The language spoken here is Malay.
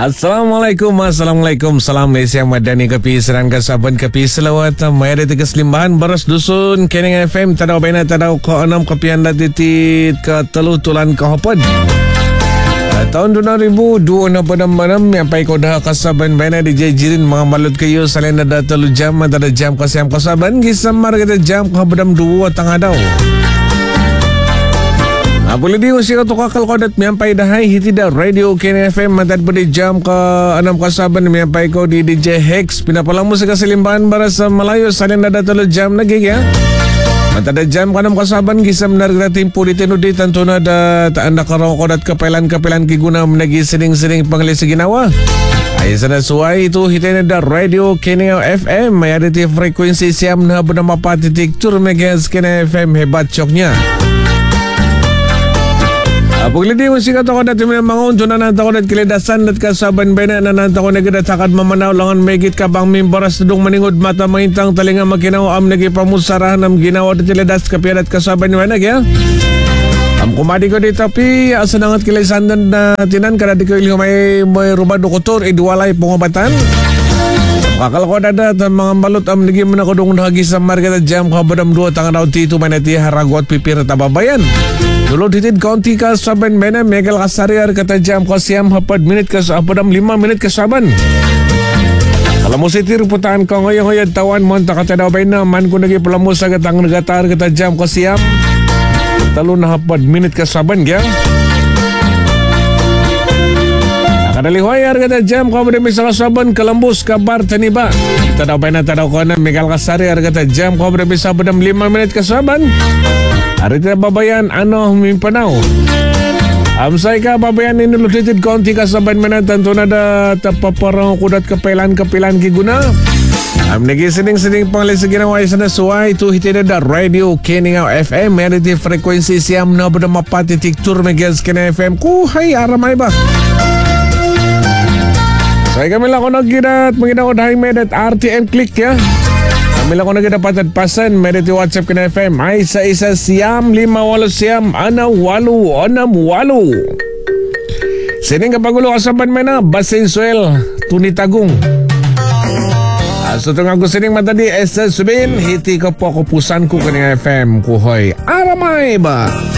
Assalamualaikum. Salam Malaysia Madani Kapi Serang Kasaban Kapi Selawat Mayada Tegas Limbahan Baras Dusun Kening FM Tadau Bena Tadau Ko 6 Kapian Titit Ke Teluh Tulan Ke Hopad tahun 2026 yang pai ko dah kasaban bena di jirin mga malut kayo salen ada telu jam ada jam kasiam kasaban gisamar kita jam ka bedam 2 tengah daw. Boleh di usia to kakal kodat miampai dahai hitida radio Kening FM matad pada jam ke 6 kasaban miampai ko di DJ Hex pinapalang musik kaselimbahan barasa Melayu salen ada telu jam lagi ya. Matada jam kanam kasaban gisam narga timpu di tenudi tantuna da taanda karong kodat kapelan kiguna menagi sering panggil seginawa. Ay sana suai itu hitena da radio Kening FM mayada ti frekuensi siam na bernama patitik tur megas Kening FM hebat coknya. Pagli di musik ato kodat mangun tunan ato kodat kiledasan dat kasaban bena nan ato kodat gada takad mamanaw langan megit kabang mimbaras tudong maningod mata mangintang talinga makinaw am nagi pamusarahan am ginawa dat kiledas kapiadat kasaban bena kaya am kumadi ko di tapi asa nangat kilesandan na tinan kada di ko ilho may rumah doktor idwalay pengobatan kakal ko dada mga balot am nagi manakodong hagi sa marga jam kabadam 2 tangan daw tito manati haragot pipir tababayan dulu ditid kaunti ka saban bena megal kasariar kata jam ko siam hapad minit ka apadam 5 minit ka saban kalau mo sitir putaan ko ngoy tawan mo ta kata daw bena man ko nagi palamu sa gatang nagatar kata jam ko siam talo na hapad minit ka saban gya nakadalihoyar kata jam ko bada misal saban kalambus kabar taniba kita daw bena tadaw ko na megal kasariar kata jam ko bada misal padam 5 minit ka saban hari tidak babayan ano mimpanaw. Amsay ka babayan inulutitid konti kasaban mana tentu nada tapaparang kudat kapelan kiguna. Am nagi seding pangali seginawa sana suai tu hitida da radio Kening FM meriti frekuensi siam na bernama patitik tur megas Kening FM ku hai aramai ba. Saya kami lakon nagidat mengina ko dahi medat RTM klik ya. Kami lakon nagidat pasan meriti WhatsApp Kening FM ay isa siam 58 siam 68 Sining kapagulo kasaban mena Basin Suel Tuni Tagung Sutong ako sining matadi Esa Subin hiti ka po ko pusan ko Kening FM kuhoy aramay ba.